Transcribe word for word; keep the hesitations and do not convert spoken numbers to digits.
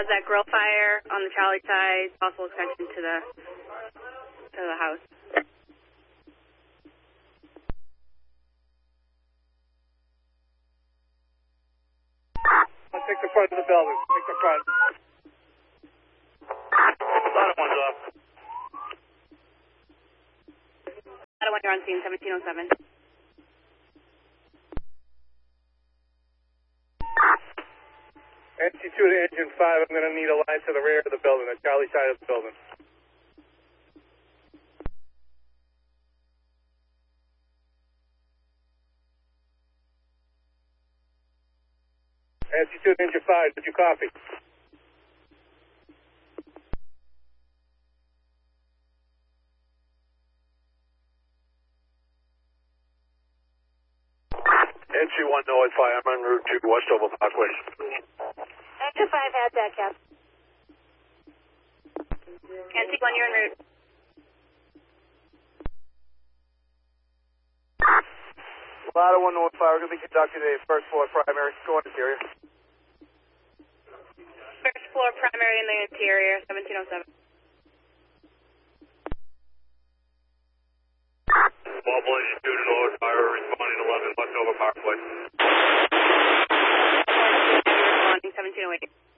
has that grill fire on the Charlie side, possible extension to the to the house. I'll take the front of the building. Take the front. Bottom one's off. Bottom one, you're on scene, seventeen oh seven. N C two to engine five, I'm going to need a line to the rear of the building, the Charlie side of the building. N C two to engine five, did you copy? N C one, Noise five, I'm en route to Westover Parkway. Engine five had that, Cap. N C one, you're en route. Lotto one, Noise five, we're going to be conducting a first floor primary score interior. First floor primary in the interior, seventeen oh seven. Mobile engine two to Noise fire, responding eleven Westover Parkway. Responding seventeen oh eight.